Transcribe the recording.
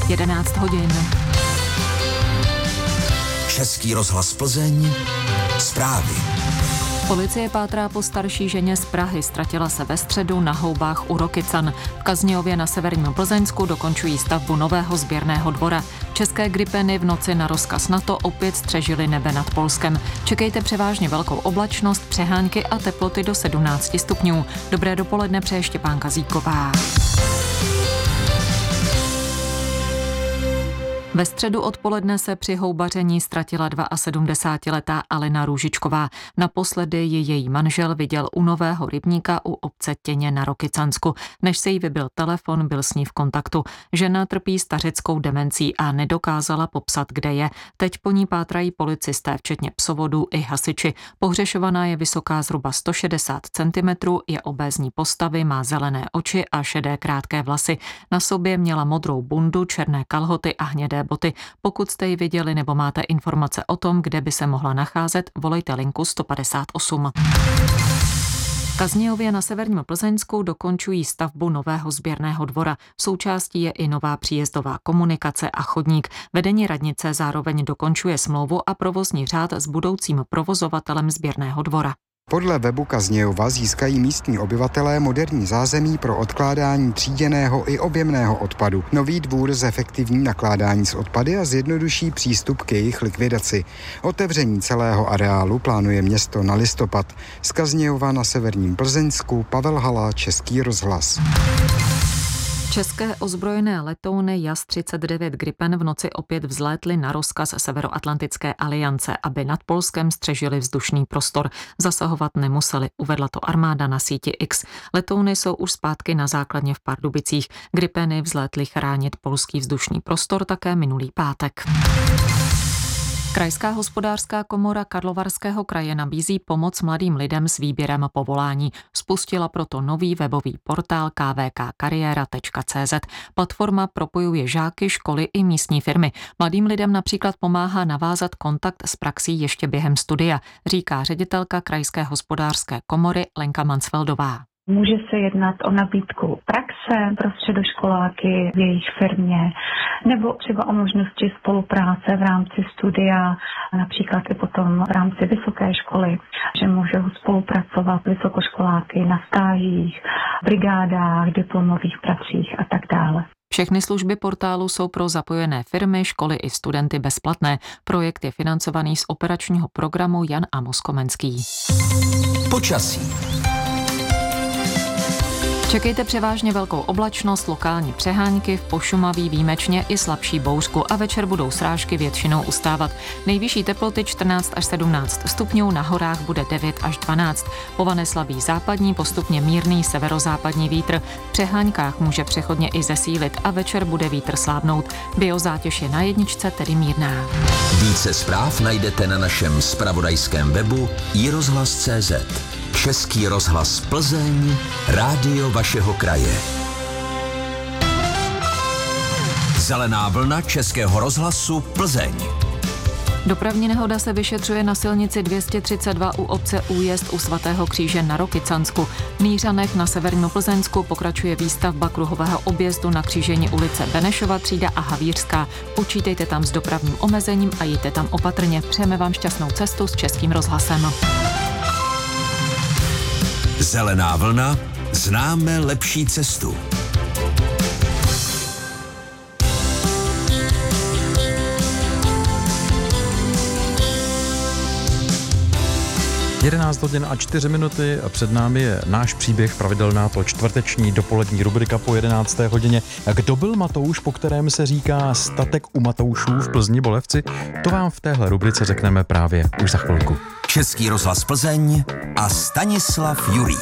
11 hodin. Český rozhlas Plzeň, zprávy. Policie pátrá po starší ženě z Prahy. Ztratila se ve středu na houbách u Rokycan. V Kaznějově na severním Plzeňsku dokončují stavbu nového sběrného dvora. České Gripeny v noci na rozkaz NATO opět střežily nebe nad Polskem. Čekejte převážně velkou oblačnost, přehánky a teploty do 17 stupňů. Dobré dopoledne přeje Štěpánka Zíková. Ve středu odpoledne se při houbaření ztratila 72letá Alena Růžičková. Naposledy ji její manžel viděl u Nového rybníka u obce Těně na Rokycansku. Než se jí vybil telefon, byl s ní v kontaktu. Žena trpí stařeckou demencí a nedokázala popsat, kde je. Teď po ní pátrají policisté, včetně psovodů i hasiči. Pohřešovaná je vysoká zhruba 160 cm, je obézní postavy, má zelené oči a šedé krátké vlasy. Na sobě měla modrou bundu, černé kalhoty a hnědé boty. Pokud jste ji viděli nebo máte informace o tom, kde by se mohla nacházet, volejte linku 158. V Kaznějově na severním Plzeňsku dokončují stavbu nového sběrného dvora. Součástí je i nová příjezdová komunikace a chodník. Vedení radnice zároveň dokončuje smlouvu a provozní řád s budoucím provozovatelem sběrného dvora. Podle webu Kaznějova získají místní obyvatelé moderní zázemí pro odkládání tříděného i objemného odpadu. Nový dvůr zefektivní nakládání s odpady a zjednoduší přístup k jejich likvidaci. Otevření celého areálu plánuje město na listopad. Z Kaznějova na severním Plzeňsku Pavel Hala, Český rozhlas. České ozbrojené letouny JAS-39 Gripen v noci opět vzlétly na rozkaz Severoatlantické aliance, aby nad Polskem střežili vzdušný prostor. Zasahovat nemuseli, uvedla to armáda na síti X. Letouny jsou už zpátky na základně v Pardubicích. Gripeny vzlétly chránit polský vzdušný prostor také minulý pátek. Krajská hospodářská komora Karlovarského kraje nabízí pomoc mladým lidem s výběrem povolání. Spustila proto nový webový portál kvkkariera.cz. Platforma propojuje žáky, školy i místní firmy. Mladým lidem například pomáhá navázat kontakt s praxí ještě během studia, říká ředitelka Krajské hospodářské komory Lenka Mansfeldová. Může se jednat o nabídku praxe pro středoškoláky v jejich firmě nebo třeba o možnosti spolupráce v rámci studia, například i potom v rámci vysoké školy, že můžou spolupracovat vysokoškoláky na stážích, brigádách, diplomových pracích a tak dále. Všechny služby portálu jsou pro zapojené firmy, školy i studenty bezplatné. Projekt je financovaný z operačního programu Jan Amos Komenský. Počasí. Čekejte převážně velkou oblačnost, lokální přehánky, v Pošumaví výjimečně i slabší bouřku a večer budou srážky většinou ustávat. Nejvyšší teploty 14 až 17 stupňů, na horách bude 9 až 12. Povane slabý západní, postupně mírný severozápadní vítr. V přeháňkách může přechodně i zesílit a večer bude vítr slábnout. Biozátěž je na jedničce, tedy mírná. Více zpráv najdete na našem zpravodajském webu iRozhlas.cz. Český rozhlas Plzeň, rádio vašeho kraje. Zelená vlna Českého rozhlasu Plzeň. Dopravní nehoda se vyšetřuje na silnici 232 u obce Újezd u Svatého kříže na Rokycansku. V Mířanech na severním Plzeňsku pokračuje výstavba kruhového objezdu na křížení ulice Benešova třída a Havířská. Počítejte tam s dopravním omezením a jděte tam opatrně. Přejeme vám šťastnou cestu s Českým rozhlasem. Zelená vlna, známe lepší cestu. Jedenáct hodin a 4 minuty a před námi je náš příběh, pravidelná to čtvrteční dopolední rubrika po 11. hodině. Kdo byl Matouš, po kterém se říká statek u Matoušů v Plzni Bolevci? To vám v téhle rubrice řekneme právě už za chvilku. Český rozhlas Plzeň a Stanislav Jurík.